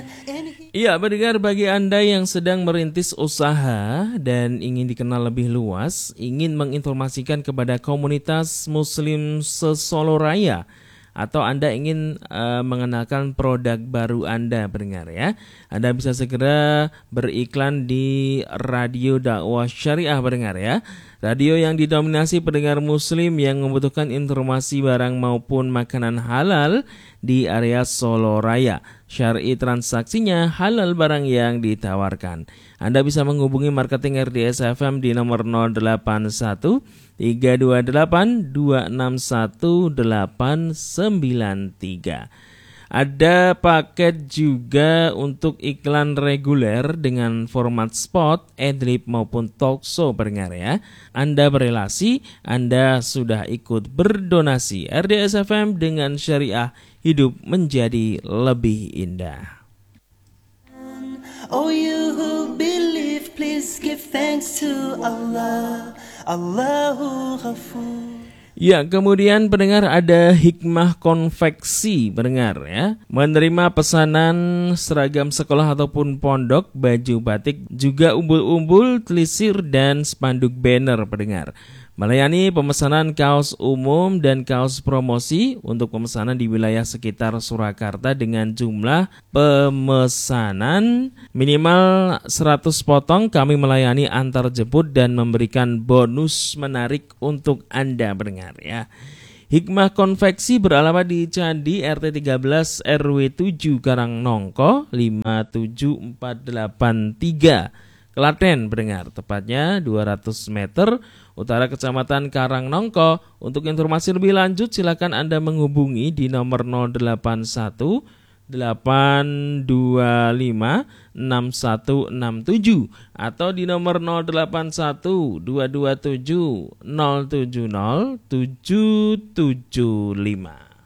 Iya, pendengar, bagi Anda yang sedang merintis usaha dan ingin dikenal lebih luas, ingin menginformasikan kepada komunitas Muslim se-Solo Raya, atau Anda ingin mengenalkan produk baru Anda, pendengar ya, Anda bisa segera beriklan di Radio Dakwah Syariah, pendengar ya. Radio yang didominasi pendengar Muslim yang membutuhkan informasi barang maupun makanan halal di area Solo Raya. Syar'i transaksinya, halal barang yang ditawarkan. Anda bisa menghubungi marketing RDS FM di nomor 081 328 261 893. Ada paket juga untuk iklan reguler dengan format spot, adlib maupun talk show, pendengar ya. Anda berelasi, Anda sudah ikut berdonasi. RDS FM dengan syariah, hidup menjadi lebih indah. Oh, you who believe, please give thanks to Allah. Allahu Ghafur. Ya, kemudian pendengar, ada Hikmah Konveksi, pendengar ya. Menerima pesanan seragam sekolah ataupun pondok, baju batik, juga umbul-umbul, telisir, dan spanduk banner, pendengar. Melayani pemesanan kaos umum dan kaos promosi untuk pemesanan di wilayah sekitar Surakarta dengan jumlah pemesanan minimal 100 potong. Kami melayani antar jemput dan memberikan bonus menarik untuk Anda, pendengar ya. Hikmah Konveksi beralamat di Candi RT 13 RW 7 Karangnongko 57483 Klaten, pendengar, tepatnya 200 meter utara Kecamatan Karangnongko. Untuk informasi lebih lanjut silakan Anda menghubungi di nomor 081 825 6167 atau di nomor 081 227 070 775.